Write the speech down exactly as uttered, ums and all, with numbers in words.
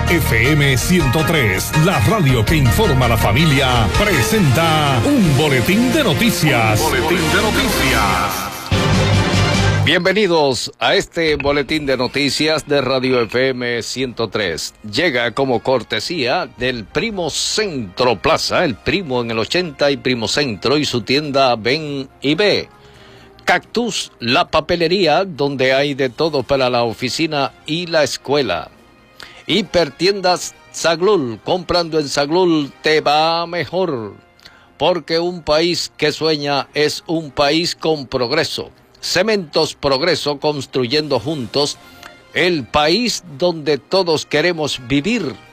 F M ciento tres, la radio que informa a la familia, presenta un boletín de noticias. Un boletín de noticias. Bienvenidos a este boletín de noticias de Radio F M ciento tres. Llega como cortesía del Primo Centro Plaza, el Primo en el ochenta y Primo Centro y su tienda Ven y Ve. Cactus, la papelería, donde hay de todo para la oficina y la escuela. Hipertiendas Saglul, comprando en Saglul te va mejor, porque un país que sueña es un país con progreso. Cementos Progreso, construyendo juntos el país donde todos queremos vivir.